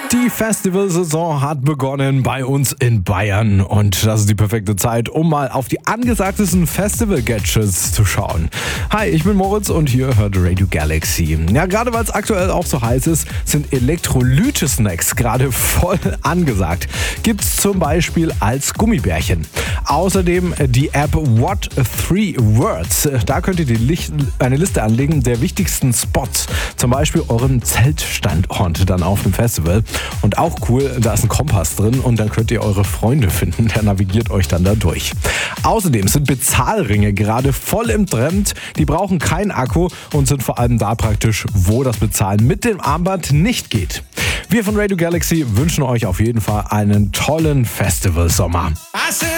Die Festivalsaison hat begonnen bei uns in Bayern und das ist die perfekte Zeit, um mal auf die angesagtesten Festival-Gadgets zu schauen. Hi, ich bin Moritz und hier hört Radio Galaxy. Ja, gerade weil es aktuell auch so heiß ist, sind Elektrolyte-Snacks gerade voll angesagt. Gibt's zum Beispiel als Gummibärchen. Außerdem die App What 3 Words. Da könnt ihr eine Liste anlegen der wichtigsten Spots, zum Beispiel euren Zeltstandort dann auf dem Festival. Und auch cool, da ist ein Kompass drin und dann könnt ihr eure Freunde finden. Der navigiert euch dann da durch. Außerdem sind Bezahlringe gerade voll im Trend. Die brauchen keinen Akku und sind vor allem da praktisch, wo das Bezahlen mit dem Armband nicht geht. Wir von Radio Galaxy wünschen euch auf jeden Fall einen tollen Festivalsommer.